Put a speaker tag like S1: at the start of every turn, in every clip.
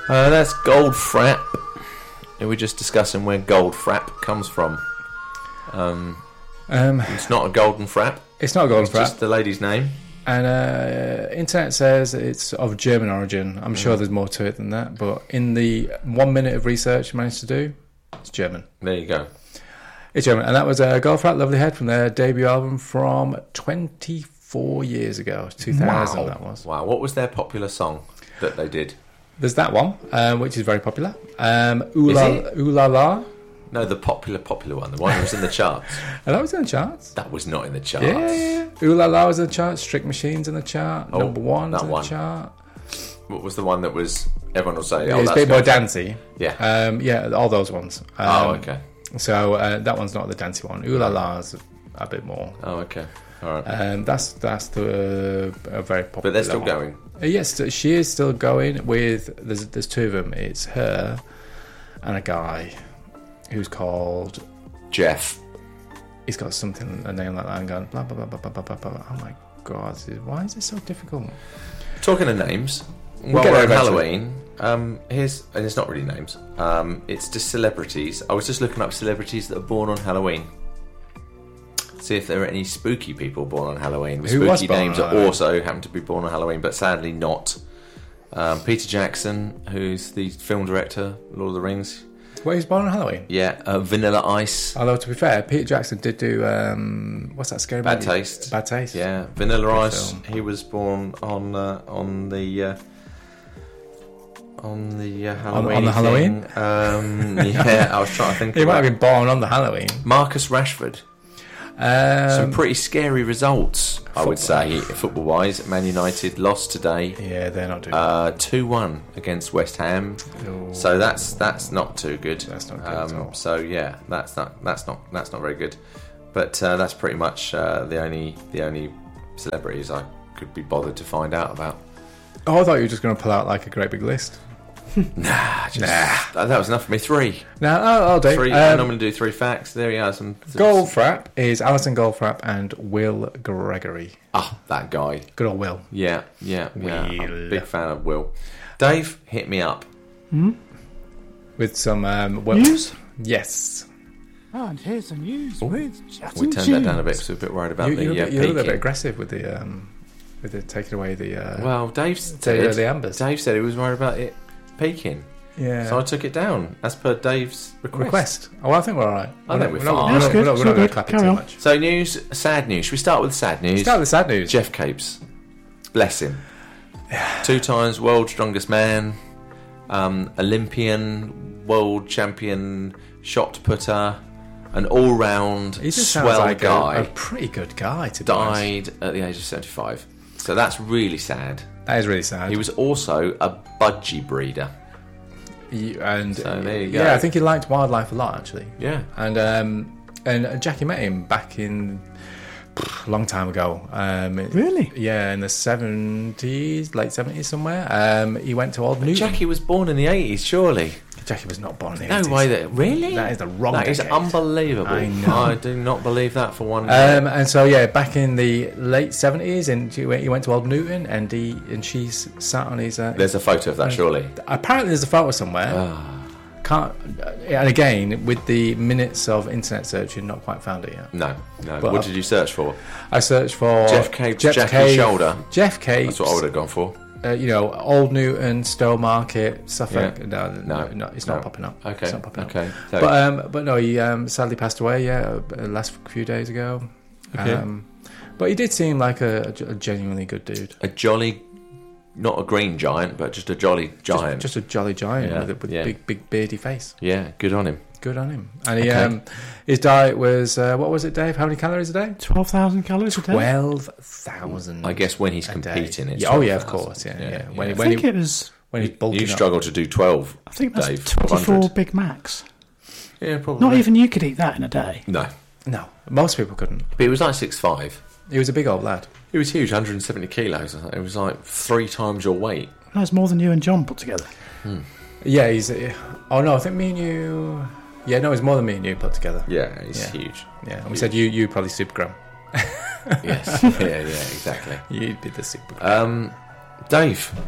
S1: That's Goldfrapp. We're just discussing where Goldfrapp comes from. It's not a golden frap.
S2: It's not a golden
S1: It's
S2: frap.
S1: just the lady's name.
S2: And internet says it's of German origin. I'm sure there's more to it than that, but in the 1 minute of research I managed to do, it's German.
S1: There you go.
S2: It's German, and that was Goldfrapp, Lovely Head from their debut album from 24 years ago, 2000.
S1: Wow.
S2: That was.
S1: Wow. What was their popular song that they did?
S2: There's that one, which is very popular. Ooh
S1: Is
S2: La
S1: it?
S2: Ooh La La,
S1: No, the popular one. The one that was in the charts.
S2: and that was in the charts.
S1: That was not in the charts.
S2: Yeah. Ooh La La was in the chart. Strict Machines in the chart.
S1: Oh,
S2: Number one
S1: that
S2: in the
S1: one.
S2: chart.
S1: What was the one that was... Everyone will say, oh,
S2: It's
S1: that's
S2: Big Boy
S1: Goldfrapp.
S2: Dancey.
S1: Yeah.
S2: Yeah, all those ones.
S1: Oh, okay.
S2: So that one's not the dancey one. Ooh La La's a bit more.
S1: Oh, okay. All right.
S2: That's the a very popular.
S1: But they're still
S2: one.
S1: going.
S2: Yes, she is still going with. There's two of them. It's her and a guy who's called.
S1: Jeff.
S2: He's got something a name like that and going blah blah blah blah blah blah blah. Oh my god! Why is this so difficult?
S1: Talking of names,
S2: We'll
S1: while
S2: get
S1: we're
S2: there
S1: on
S2: eventually.
S1: Halloween, here's... And it's not really names. It's just celebrities. I was just looking up celebrities that are born on Halloween. See if there are any spooky people born on Halloween. With
S2: Who was
S1: spooky
S2: born
S1: names
S2: on
S1: that
S2: Halloween?
S1: also happen to be born on Halloween, but sadly not. Peter Jackson, who's the film director, Lord of the Rings.
S2: Well, he was born on Halloween.
S1: Yeah, Vanilla Ice.
S2: Although to be fair, Peter Jackson did do what's that scary
S1: Bad
S2: movie?
S1: Taste.
S2: Bad Taste.
S1: Yeah, Vanilla
S2: Good
S1: Ice.
S2: film.
S1: He was born on the Halloween.
S2: on the Halloween?
S1: Yeah, I was trying to think.
S2: He might
S1: about
S2: have been born on the Halloween.
S1: Marcus Rashford. Some pretty scary results, I would say, football-wise. Man United lost today,
S2: Yeah, they're not doing.
S1: 2-1 against West Ham.
S2: Ooh.
S1: So that's not too good.
S2: That's not good at all.
S1: So yeah, that's not very good. But that's pretty much the only celebrities I could be bothered to find out about.
S2: Oh, I thought you were just going to pull out like a great big list.
S1: That was enough for me. 3.
S2: Now, I'll do.
S1: 3. I normally do 3 facts. There we are. Some
S2: Goldfrapp is Alison Goldfrapp and Will Gregory.
S1: Ah, that guy.
S2: Good old Will.
S1: Yeah. I'm a
S2: Will.
S1: big fan of Will. Dave, hit me up.
S2: With some Will.
S3: News?
S2: Yes.
S3: Oh, and here's the news with Justin
S1: We turned that down a bit because we're a bit worried about
S2: You're a little bit
S1: peaking.
S2: aggressive with the taking away the.
S1: Well, Dave
S2: Taking away
S1: said
S2: the ambers.
S1: Dave said he was worried about it peaking,
S2: Yeah.
S1: so I took it down as per Dave's request.
S2: Oh, well, I think we're all right.
S1: I think we're fine.
S2: We're
S3: That's
S2: not,
S3: good.
S2: we're
S3: It's
S2: not
S3: all
S2: going to
S3: good.
S2: clap it
S3: Carry
S2: too
S3: on.
S2: much.
S1: So sad news. Should we start with the sad news?
S2: Start with the sad news.
S1: Jeff Capes, bless him. 2 times world's strongest man, Olympian, world champion, shot putter, an all-round
S2: He just sounds
S1: swell
S2: like
S1: guy.
S2: a pretty good guy, to be honest.
S1: Died at the age of 75. So that's really sad.
S2: That is really sad.
S1: He was also a budgie breeder.
S2: And
S1: So there you go.
S2: yeah, I think he liked wildlife a lot, actually.
S1: Yeah.
S2: And Jackie met him back in a long time ago.
S3: Really?
S2: Yeah, in the 70s, late 70s somewhere. He went to Old Newton.
S1: Jackie was born in the 80s, surely.
S2: Jackie was not born in the
S1: No
S2: 80s.
S1: way that... Really?
S2: That is the wrong
S1: That is
S2: decade.
S1: unbelievable.
S2: I know.
S1: I do not believe that for one minute.
S2: And so yeah, back in the late 70s, and he went to Old Newton, and she sat on his.
S1: There's a photo of that, surely.
S2: Apparently, there's a photo somewhere. Can't. And again, with the minutes of internet searching, not quite found it yet.
S1: No.
S2: But
S1: What did you search for?
S2: I searched for
S1: Jeff Capes, Jackie Shoulder.
S2: Jeff Capes.
S1: That's what I would have gone for.
S2: Old Newton, Stowmarket, Suffolk.
S1: Yeah.
S2: No, it's not popping up.
S1: Okay.
S2: It's not popping
S1: Okay.
S2: up.
S1: So,
S2: But no, he sadly passed away. Yeah, last few days ago.
S1: Okay.
S2: But he did seem like a genuinely good dude.
S1: a jolly... Not a green giant, but just a jolly giant.
S2: Just a jolly giant
S1: Yeah,
S2: with a
S1: yeah.
S2: big beardy face.
S1: Yeah, good on him.
S2: Good on him. And he,
S1: Okay.
S2: his diet was what was it, Dave? How many calories a day?
S3: 12,000 calories a day?
S2: 12,000.
S1: I guess when he's
S2: a day.
S1: competing, it's
S2: Yeah, oh yeah, of
S1: 12,000.
S2: course, yeah.
S1: Yeah.
S2: When
S3: I think it was...
S2: he's bulking
S1: You
S2: up.
S1: struggle to do 12,
S3: I think that's
S1: Dave.
S3: 24
S1: 100.
S3: Big Macs.
S1: Yeah, probably.
S3: Not even you could eat that in a day.
S1: No.
S2: No, most people couldn't.
S1: But he was like 6'5".
S2: He was a big old lad.
S1: He was huge, 170 kilos. It was like 3 times your weight.
S3: That's more than you and John put together.
S2: Yeah, he's. Oh no, I think me and you. Yeah, no, it's more than me and you put together.
S1: Yeah, he's
S2: Yeah.
S1: huge.
S2: Yeah, and we said you probably supergram.
S1: Yes. Yeah, exactly.
S2: You'd be the supergram.
S1: Dave,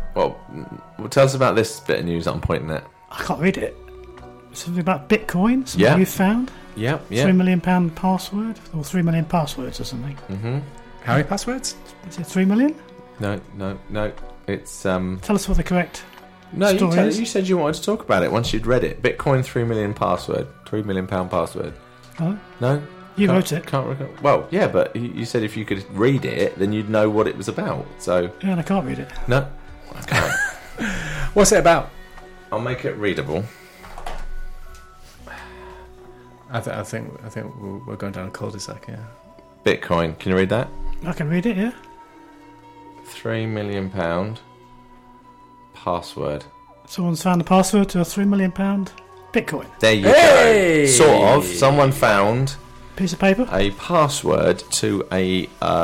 S1: Well, tell us about this bit of news that I'm pointing at.
S3: I can't read it. Something about Bitcoin. Something
S1: Yeah.
S3: you found.
S1: Yep,
S3: £3 million password or 3 million passwords or something.
S2: How many passwords?
S3: Is it 3 million?
S1: No. It's
S3: Tell us what the correct.
S1: no.
S3: Story is.
S1: You said you wanted to talk about it once you'd read it. Bitcoin 3 million password, £3 million password.
S3: Oh,
S1: No,
S3: you
S1: Can't-
S3: wrote it.
S1: Can't recall. Well, yeah, but you said if you could read it, then you'd know what it was about. So
S3: Yeah, and I can't read it.
S1: no, I can't.
S2: What's it about?
S1: I'll make it readable.
S2: I think we're going down a cul-de-sac. Yeah.
S1: Bitcoin. Can you read that?
S3: I can read it, yeah.
S1: £3 million password.
S3: Someone's found the password to a £3 million Bitcoin.
S1: There you
S2: Hey!
S1: go. Sort of. Someone found
S3: Piece of paper.
S1: a password to a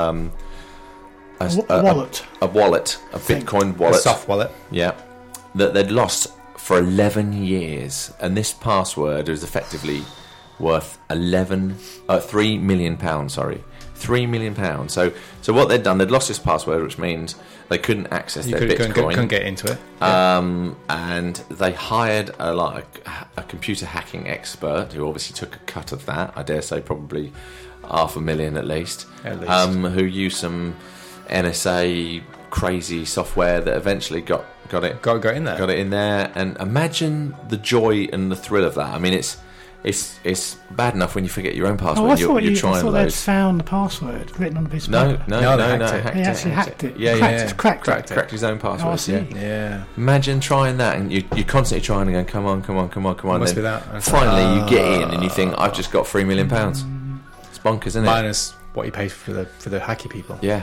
S3: Wallet.
S1: a wallet, a Bitcoin
S2: A
S1: wallet.
S2: soft wallet.
S1: Yeah, that they'd lost for 11 years, and this password is effectively worth 3 million pounds. Sorry, £3 million. So what they'd done, they'd lost this password, which means they couldn't access
S2: You
S1: their Bitcoin.
S2: couldn't get into it.
S1: And they hired a computer hacking expert who obviously took a cut of that. I dare say probably $500,000 at least.
S2: At least.
S1: Who used some NSA crazy software that eventually got it
S2: Got in there.
S1: got it in there. And imagine the joy and the thrill of that. I mean, it's bad enough when you forget your own password.
S3: Oh, I thought,
S1: you're
S3: I
S1: trying
S3: thought they'd
S1: loads.
S3: found the password written on a piece of
S1: No,
S3: paper.
S2: No, they
S1: no,
S2: hacked it.
S3: He actually hacked it.
S1: Yeah,
S3: Cracked
S1: yeah.
S3: Cracked it.
S1: Cracked his own password.
S3: Oh, I see.
S1: Yeah.
S2: Yeah.
S1: Imagine trying that, and you're constantly trying to go, come on.
S2: Must
S1: Then
S2: be that. That's
S1: finally,
S2: like,
S1: you get in, and you think, I've just got £3 million. It's bonkers, isn't it?
S2: minus what you pay for the hacky people.
S1: Yeah.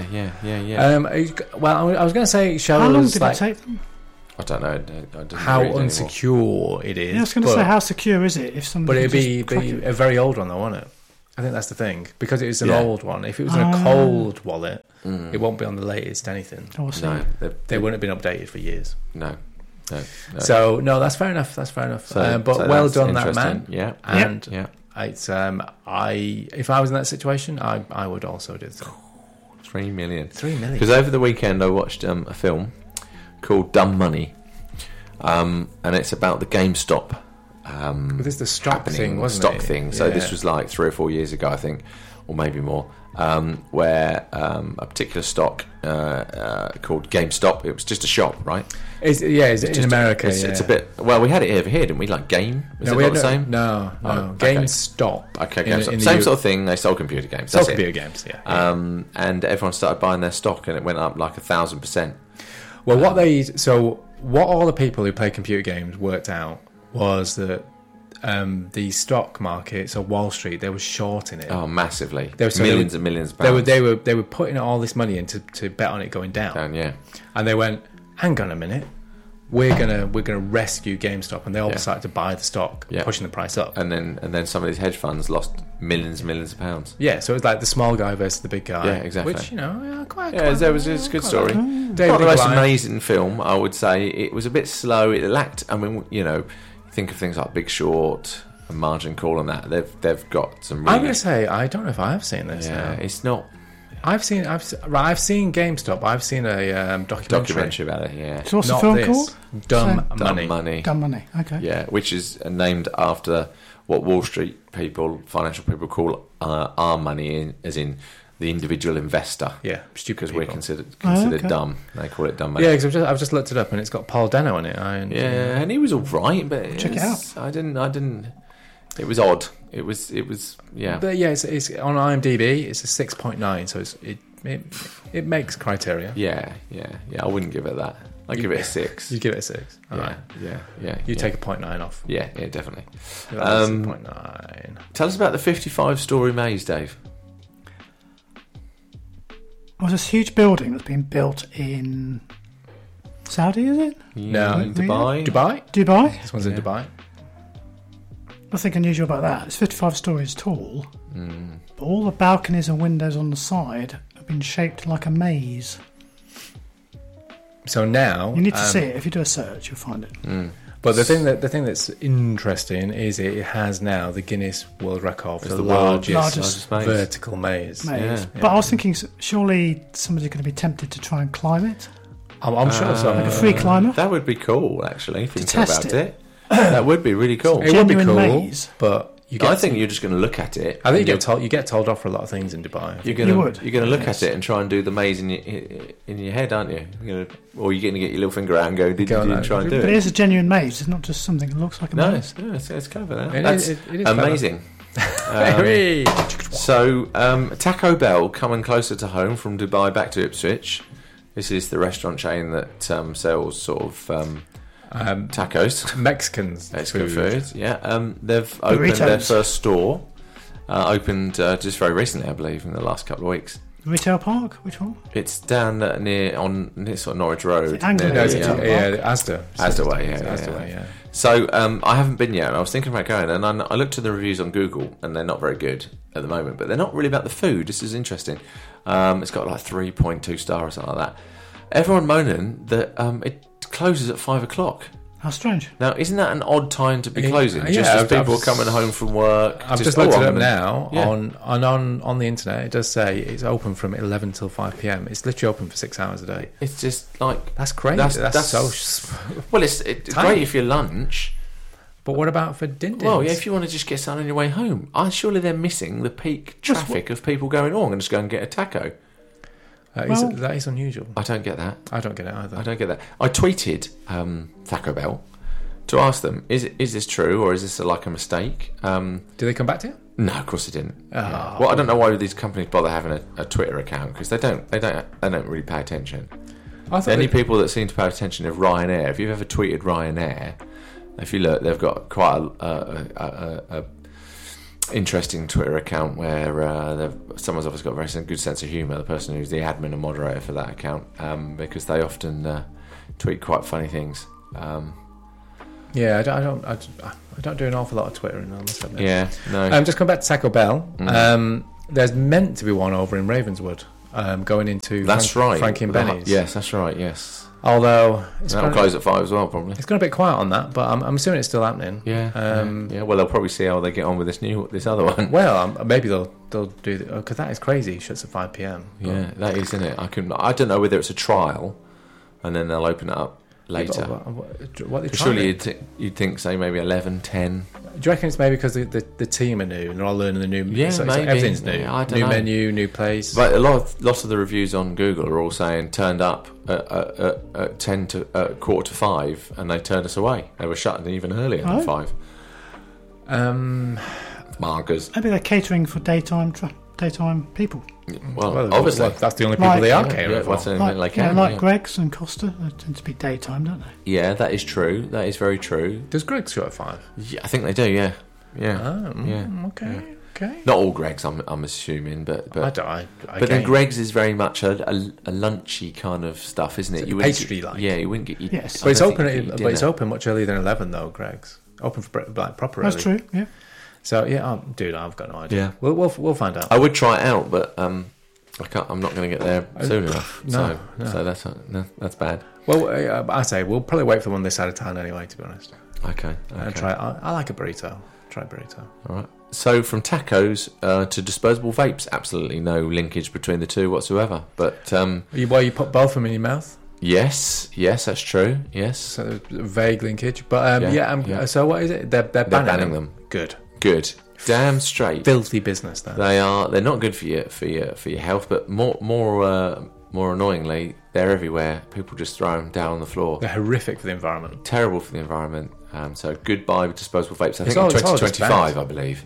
S2: Well, I was going to say, show
S3: How long
S2: us
S3: did
S2: like
S3: it take them?
S1: I don't know. I didn't
S2: how
S1: read anymore.
S2: unsecure it is.
S3: Yeah, I was going to
S2: but-
S3: say, how secure is it if
S2: But
S3: somebody
S2: it'd
S3: can
S2: be
S3: just crack it?
S2: a very old one, though, wouldn't it? I think that's the thing because it was an
S1: Yeah.
S2: old one. If it was in a cold wallet, it won't be on the latest anything.
S3: Oh, I see.
S1: No,
S2: They wouldn't have been updated for years.
S1: no.
S2: So no, that's fair enough. That's fair enough. But
S1: so
S2: well
S1: that's
S2: done, that
S1: interesting.
S2: man.
S1: Yeah.
S2: And
S1: Yeah.
S2: it's if I was in that situation, I would also do so.
S1: 3 million.
S2: 3 million.
S1: Because over the weekend I watched a film called Dumb Money, and it's about the GameStop.
S2: This is the stock thing, wasn't
S1: stock
S2: it?
S1: thing. So
S2: Yeah.
S1: this was like 3 or 4 years ago, I think, or maybe more, where a particular stock called GameStop. It was just a shop, right?
S2: It's in
S1: Just
S2: America.
S1: it's a bit. Well, we had it over here, didn't we? Like Game. Is it
S2: we
S1: not
S2: had
S1: the same?
S2: No.
S1: Oh, okay.
S2: GameStop.
S1: Okay,
S2: In
S1: GameStop.
S2: the
S1: Same
S2: U-
S1: sort of thing. They sold computer games.
S2: Sold
S1: That's it.
S2: computer games. Yeah.
S1: And everyone started buying their stock, and it went up like 1,000%.
S2: Well, what all the people who play computer games worked out was that the stock market, so Wall Street, they were shorting it.
S1: Oh, massively!
S2: They were- so
S1: Millions and millions of
S2: They
S1: pounds.
S2: were putting all this money in to bet on it going down.
S1: Down, yeah.
S2: And they went, hang on a minute, we're gonna rescue GameStop, and they all
S1: Yeah.
S2: decided to buy the stock,
S1: Yeah.
S2: pushing the price up.
S1: And then some of these hedge funds lost millions and millions of pounds.
S2: Yeah, so it's like the small guy versus the big guy.
S1: Yeah, exactly.
S2: Which quite.
S1: Yeah, it was a good story.
S2: David
S1: Not the most
S2: Goliath.
S1: amazing film, I would say. It was a bit slow. It lacked. I mean, think of things like Big Short and Margin Call and that. They've got some. Really,
S2: I'm gonna say I don't know if I've seen this.
S1: yeah,
S2: now.
S1: it's not
S2: I've seen GameStop. I've seen a
S1: documentary about it. Yeah,
S3: So what's the
S2: Not
S3: film
S2: this.
S3: called?
S2: Dumb
S3: Same.
S2: Money.
S1: Money.
S3: Dumb Money. Okay.
S1: Yeah, which is named after what Wall Street people, financial people, call our money, as in the individual investor.
S2: Yeah, stupid
S1: Because we're
S2: people.
S1: considered
S3: okay.
S1: dumb. They call it dumb money.
S2: Yeah, because I've just looked it up and it's got Paul Dano in it.
S1: Yeah, and he was all right, but
S3: Check it
S1: it's- I didn't. It was odd. It was. Yeah.
S2: But yeah, it's on IMDb. It's a 6.9, so it makes criteria.
S1: Yeah. I wouldn't give it that. I'd give it a 6.
S2: You give it a 6. All
S1: Yeah,
S2: right.
S1: yeah.
S2: You
S1: yeah.
S2: take a 0.9 off.
S1: Yeah, definitely.
S2: That's 6.9.
S1: Tell us about the 55-story maze, Dave.
S3: It was this huge building that's been built in Saudi, is it?
S2: No,
S1: in Dubai.
S2: Dubai?
S3: Dubai?
S2: This one's in Dubai.
S3: Nothing unusual about that. It's 55 stories tall, but all the balconies and windows on the side have been shaped like a maze.
S2: So now
S3: You need to see it. If you do a search, you'll find it.
S2: But the thing that's interesting is it has now the Guinness World Record for
S1: It's
S2: the
S1: the world's
S2: largest
S1: maze.
S2: vertical maze.
S3: Maze.
S1: Yeah.
S3: But I was thinking, surely somebody's going to be tempted to try and climb it.
S2: I'm sure so.
S3: Like a free climber.
S1: That would be cool, actually, if you think
S3: test
S1: about it. That would be really cool.
S2: It would be
S3: Genuine
S2: cool,
S3: maze.
S2: but you get.
S1: I think you're just going to look at it.
S2: I think
S1: and
S2: you get told off for a lot of things in Dubai.
S1: you're
S3: You would.
S1: going to look
S3: Yes.
S1: at it and try and do the maze in your head, aren't you? Or you're going to get your little finger out and go, did
S2: Go on
S1: you
S2: that.
S1: try and do
S3: But
S1: it?
S3: it is a genuine maze. It's not just something that looks like a
S1: No,
S3: maze.
S1: it's clever. That.
S2: It
S1: That's
S2: is clever.
S1: amazing.
S2: Hey!
S1: So, Taco Bell coming closer to home from Dubai back to Ipswich. This is the restaurant chain that sells sort of tacos,
S2: Mexicans.
S1: Mexican food. Yeah, they've opened
S3: Burritos.
S1: their first store. Opened just very recently, I believe, in the last couple of weeks.
S3: Retail park? Which one?
S1: It's down near sort of Norwich Road.
S3: Is it Anglo?
S1: near
S2: No,
S1: the,
S2: it's,
S3: Yeah.
S2: Asda.
S1: Asda Way, yeah,
S2: It's
S1: yeah,
S2: Asda
S1: yeah.
S2: Way, yeah.
S1: So I haven't been yet. I was thinking about going, and I looked at the reviews on Google, and they're not very good at the moment. But they're not really about the food. This is interesting. It's got like 3.2 star or something like that. Everyone moaning that it closes at 5 o'clock.
S3: How strange.
S1: Now, isn't that an odd time to be closing?
S2: Yeah,
S1: Just as
S2: I've
S1: people are
S2: just-
S1: coming home from work.
S2: I've just looked it up now
S1: Yeah.
S2: on the internet. It does say it's open from 11 till 5 p.m. It's literally open for 6 hours a day.
S1: It's just like
S2: That's crazy. That's so.
S1: well, it's
S2: Tiny.
S1: great if you're lunch.
S2: But what about for din?
S1: Well, yeah, if you want to just get something on your way home. Surely they're missing the peak traffic of people going, I'm going to just go and get a taco.
S3: Well-
S2: that is unusual.
S1: I don't get that.
S2: I don't get it either.
S1: I don't get that. I tweeted Taco Bell to ask them, is this true or is this like a mistake?
S2: Do they come back to you?
S1: No, of course they didn't.
S2: Oh.
S1: Yeah. Well, I don't know why these companies bother having a Twitter account because they don't really pay attention.
S2: I thought
S1: The only
S2: they-
S1: people that seem to pay attention are Ryanair. If you've ever tweeted Ryanair, if you look, they've got quite a interesting Twitter account where someone's obviously got a very good sense of humour. The person who's the admin and moderator for that account, because they often tweet quite funny things.
S2: Yeah, I don't do an awful lot of Twittering, I must admit.
S1: Yeah, no.
S2: Just come back to Taco Bell. There's meant to be one over in Ravenswood, going into
S1: That's right.
S2: Frankie and Benny's.
S1: Yes, that's right. Yes,
S2: Although it's
S1: that'll
S2: gonna,
S1: close at 5 as well, probably.
S2: it's gone a bit quiet on that, but I'm assuming it's still happening.
S1: Yeah, yeah. Well, they'll probably see how they get on with this other one.
S2: Well, maybe they'll do because that is crazy. It shuts at 5 p.m.
S1: Yeah, that is, isn't it? I don't know whether it's a trial, and then they'll open it up later.
S2: What they
S1: Surely you'd think, say, maybe 11, 10.
S2: Do you reckon it's maybe because the team are new and they're all learning the new?
S1: Yeah,
S2: so
S1: maybe.
S2: everything's new.
S1: Yeah, I don't
S2: new
S1: know.
S2: menu, new place.
S1: But a lot of the reviews on Google are all saying turned up at 10 to quarter to 5, and they turned us away. They were shutting even earlier than
S3: Oh.
S1: 5. Markers.
S3: Maybe they're catering for daytime people.
S1: Well, obviously.
S2: that's the only people
S3: Like-
S2: they are
S1: Yeah,
S2: catering
S1: yeah,
S2: for.
S1: what's anything
S3: Like,
S1: they can,
S3: like
S1: yeah.
S3: Greg's and Costa. They tend to be daytime, don't they?
S1: Yeah, that is true. That is very true.
S2: Does Greg shut at 5?
S1: Yeah, I think they do. Yeah, yeah. Yeah.
S2: Okay, okay.
S1: Not all Greg's, I'm assuming, but
S2: I don't.
S1: but then Greg's is very much a lunchy kind of stuff, isn't it?
S2: It's
S1: wouldn't
S2: pastry-like.
S1: Yeah, you wouldn't get.
S3: Yes.
S2: But it's
S1: I don't
S2: open.
S1: think you'd eat
S2: But it's
S1: dinner.
S2: open much earlier than 11, though. Greg's open for like proper.
S3: That's
S2: early.
S3: true. Yeah.
S2: So yeah, dude, I've got no idea.
S1: Yeah.
S2: We'll find out.
S1: I would try it out, but I can't. I'm not going to get there soon enough.
S2: No,
S1: so that's bad.
S2: Well, I say we'll probably wait for one this side of town anyway. To be honest,
S1: Okay.
S2: and try. I like a burrito. Try a burrito.
S1: All right. So from tacos to disposable vapes, absolutely no linkage between the two whatsoever. But
S2: You put both of them in your mouth.
S1: yes, that's true. Yes,
S2: So there's a vague linkage, but
S1: Yeah.
S2: So what is it? They're
S1: banning them.
S2: Good,
S1: good. Damn straight.
S2: filthy business. Then
S1: They're not good for your health, but more annoyingly, they're everywhere. People just throw them down on the floor.
S2: they're horrific for the environment.
S1: Terrible for the environment. So goodbye disposable vapes. I think
S2: all-
S1: in
S2: it's all just
S1: 2025,
S2: banned.
S1: I believe.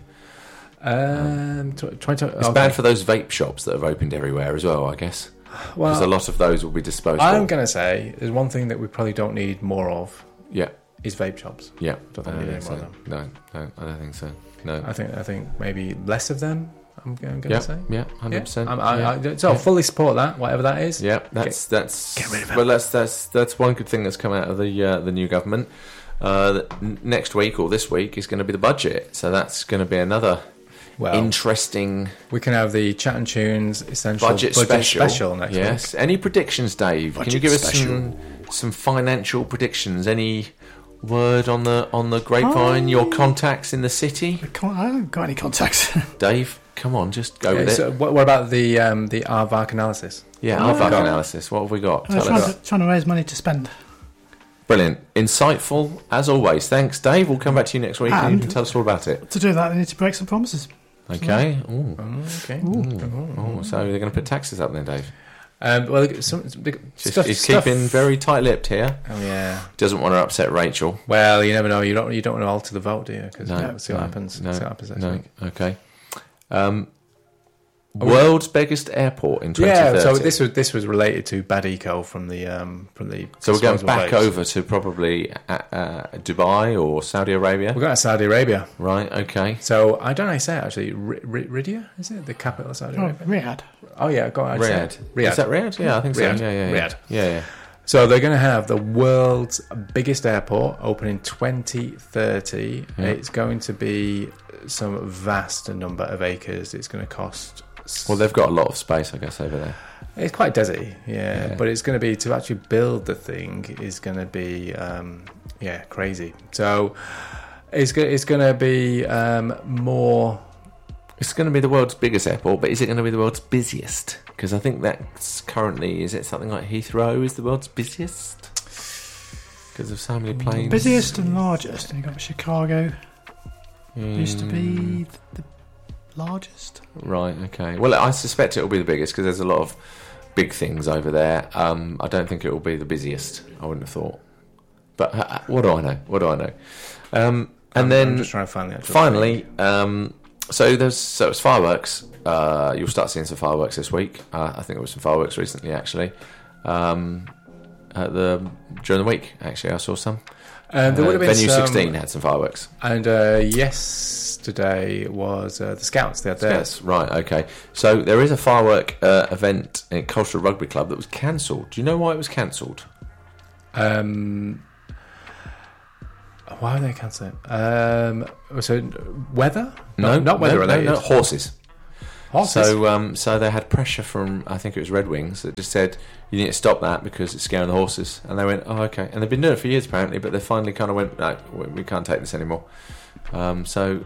S2: 20.
S1: It's bad for those vape shops that have opened everywhere as well, I guess. Because a
S2: Well,
S1: lot of those will be disposable.
S2: I'm gonna say there's one thing that we probably don't need more of
S1: Yeah,
S2: is vape shops.
S1: yeah.
S2: Don't think
S1: I
S2: we
S1: don't
S2: need
S1: think
S2: any more
S1: so. No, I don't think so. No.
S2: I think maybe less of them. I'm gonna
S1: Yeah,
S2: say.
S1: yeah, 100%.
S2: So fully support that, whatever that is.
S1: Yeah, that's
S2: get rid of it.
S1: well, that's one good thing that's come out of the new government. Next week or this week is going to be the budget, so that's going to be another
S2: Well,
S1: interesting
S2: we can have the Chat and Tunes essential
S1: budget special
S2: next
S1: yes.
S2: week.
S1: Any predictions, Dave? Can you
S2: Budget
S1: give us
S2: special.
S1: some financial predictions? Any word on the grapevine? Your contacts in the city,
S3: I haven't got any contacts.
S1: Dave? Come on, just go with
S2: So
S1: it.
S2: what about the RVAC analysis?
S1: Yeah,
S3: Oh,
S1: RVAC
S3: yeah.
S1: analysis. What have we got?
S3: They're
S1: Tell us.
S3: trying to raise money to spend.
S1: Brilliant. Insightful, as always. Thanks, Dave. We'll come back to you next week and you
S3: And-
S1: can tell us all about it.
S3: To do that, they need to break some promises.
S1: Okay. Ooh.
S2: Okay.
S1: Oh, so they're going to put taxes up then, Dave.
S2: Well,
S1: He's keeping very tight-lipped here.
S2: Oh yeah.
S1: Doesn't want to upset Rachel.
S2: Well, you never know. You don't want to alter the vote, do you? Because
S1: No,
S2: we'll see what happens.
S1: No,
S2: See what happens next
S1: no.
S2: week.
S1: Okay. World's biggest airport in 2030.
S2: Yeah. So this was related to bad eco from the.
S1: So we're going
S2: disposable
S1: back
S2: waste.
S1: over to probably Dubai or Saudi Arabia.
S2: We're going to Saudi Arabia.
S1: Right. Okay.
S2: So I don't know how you say it actually. Riyadh, is it the capital of Saudi
S3: Oh,
S2: Arabia?
S3: Riyadh.
S2: Oh yeah, go on. I'd say
S1: Riyadh.
S2: it. Riyadh.
S1: Is that Riyadh? Yeah, I think so.
S2: Riyadh.
S1: Yeah.
S2: Riyadh.
S1: Yeah.
S2: So they're going to have the world's biggest airport open in 2030.
S1: Yeah.
S2: It's going to be some vast number of acres. It's going to cost.
S1: Well, they've got a lot of space, I guess, over there.
S2: It's quite deserty, yeah.
S1: Yeah.
S2: But it's going to be to actually build the thing is going to be, crazy. So it's going to be more.
S1: It's going to be the world's biggest airport, but is it going to be the world's busiest? Because I think that's currently, is it something like Heathrow is the world's busiest? Because of so many planes.
S3: Busiest and largest. And you've got Chicago. Used to be the largest.
S1: Right, okay. Well, I suspect it will be the biggest because there's a lot of big things over there. I don't think it will be the busiest. I wouldn't have thought. But what do I know? And
S2: I'm
S1: then
S2: just trying to find the actual
S1: finally, so it's fireworks. You'll start seeing some fireworks this week. I think there was some fireworks recently, actually. During the week, actually, I saw some.
S2: There would have been
S1: Venue
S2: some,
S1: 16 had some fireworks.
S2: And yesterday was the Scouts. They had theirs.
S1: Yes, right, okay. So there is a firework event in Cultural Rugby Club that was cancelled. Do you know why it was cancelled?
S2: Why are they cancelling? So weather? Not weather related.
S1: No, horses.
S2: Horses.
S1: So they had pressure from, I think it was Red Wings, that just said you need to stop that because it's scaring the horses. And they went, oh, okay. And they've been doing it for years apparently, but they finally kind of went, no, we can't take this anymore.
S3: Oh,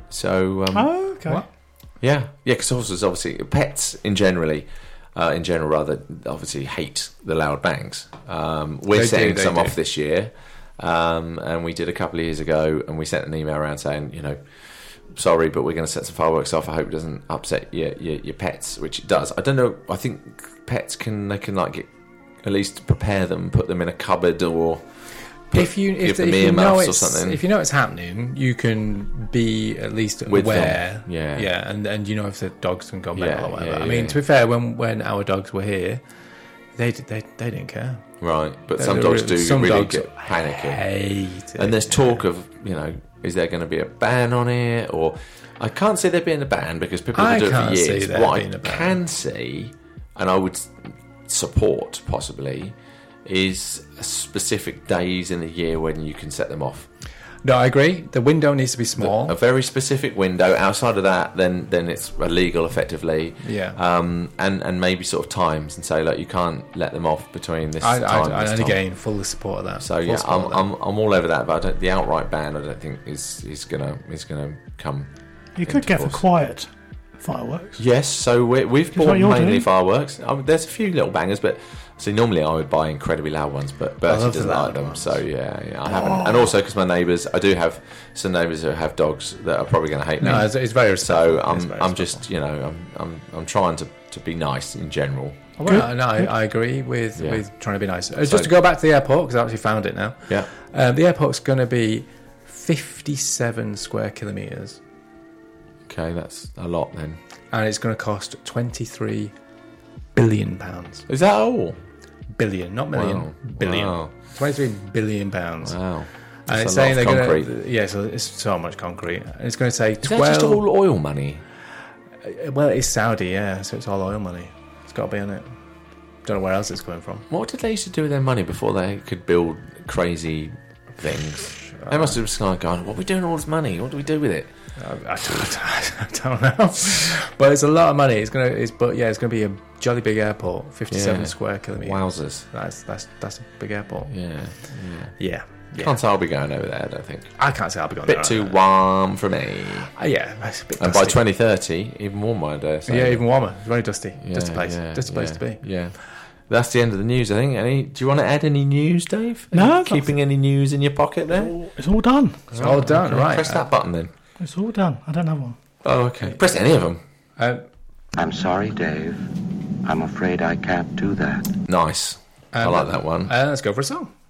S3: okay.
S2: What?
S1: Yeah, because horses obviously, pets in general, obviously hate the loud bangs. We're
S2: They
S1: setting
S2: do.
S1: some off this year, and we did a couple of years ago, and we sent an email around saying, sorry, but we're going to set some fireworks off. I hope it doesn't upset your pets, which it does. I don't know. I think pets can like get, at least prepare them, put them in a cupboard or
S2: If you know it's happening, you can be at least
S1: With
S2: aware.
S1: them. Yeah.
S2: yeah, and you know if the dogs can go
S1: Yeah,
S2: mental or whatever.
S1: yeah,
S2: I mean,
S1: yeah.
S2: to be fair, when our dogs were here, they didn't care.
S1: right. But
S2: They-
S1: some
S2: they
S1: dogs
S2: were-
S1: do
S2: some
S1: really
S2: dogs
S1: get panicky.
S2: Hate it.
S1: And there's talk of, is there going to be a ban on it? Or I can't see there being a ban because people have been doing it for
S2: can't see
S1: years.
S2: there
S1: What
S2: being
S1: I
S2: a ban.
S1: can see, and I would support possibly, is specific days in the year when you can set them off.
S2: No, I agree. The window needs to be small.
S1: A very specific window. Outside of that, then it's illegal effectively.
S2: Yeah.
S1: And maybe sort of times and say, like, you can't let them off between this time and this
S2: and
S1: time.
S2: again, fully support of that.
S1: So
S2: Full
S1: yeah,
S2: support of that.
S1: I'm all over that, but the outright ban I don't think is gonna come.
S3: You could get for
S1: force.
S3: quiet fireworks.
S1: Yes, so we've
S3: what
S1: bought
S3: you're
S1: mainly
S3: doing.
S1: fireworks. There's a few little bangers, but see, normally I would buy incredibly loud ones, but Bertie
S2: love the
S1: doesn't like
S2: loud
S1: them.
S2: ones.
S1: So yeah, I haven't. And also because my neighbours, I do have some neighbours who have dogs that are probably going to hate me.
S2: No, it's very
S1: So
S2: respectful. It's very
S1: I'm
S2: respectful.
S1: just I'm trying to be nice in general.
S2: Well, no, I agree with trying to be nice.
S1: So-
S2: Just to go back to the airport, because I actually found it now.
S1: Yeah.
S2: The airport's going to be 57 square kilometres,
S1: Okay, that's a lot then.
S2: and it's going to cost £23 billion.
S1: Is that all?
S2: Billion, not million.
S1: Wow.
S2: Billion.
S1: Wow.
S2: £23 billion.
S1: Wow.
S2: And
S1: That's
S2: it's
S1: a lot
S2: saying
S1: of
S2: they're
S1: concrete.
S2: going to. Yeah, so it's so much concrete. And it's going to say
S1: Is that just
S2: 12.
S1: all oil money?
S2: Well, it's Saudi, yeah, so it's all oil money. It's got to be on it. Don't know where else it's coming from.
S1: What did they used to do with their money before they could build crazy things? They must have just kind of gone, what are we doing with all this money? What do we do with it?
S2: I don't know, but it's a lot of money. It's gonna be a jolly big airport, 57
S1: Yeah.
S2: square kilometers.
S1: Wowzers.
S2: That's a big airport.
S1: Yeah.
S2: Yeah.
S1: Can't say I'll be going over there, I don't think.
S2: I can't say I'll be going
S1: Bit
S2: there.
S1: too warm for me.
S2: Yeah, it's a bit
S1: And
S2: dusty.
S1: by 2030, even warmer, I dare say.
S2: Yeah, even warmer. It's very dusty.
S1: Yeah,
S2: Dusty place.
S1: yeah,
S2: Dusty place to be.
S1: Yeah. That's the end of the news, I think. Do you want to add any news, Dave? Are
S3: No,
S1: you keeping any news in your pocket there?
S3: It's all done.
S2: It's all done, right.
S1: Press that button then.
S3: It's all done. I don't have one.
S1: Oh, okay. Press any of them.
S4: I'm sorry, Dave. I'm afraid I can't do that.
S1: Nice. I like that one.
S2: Let's go for a song.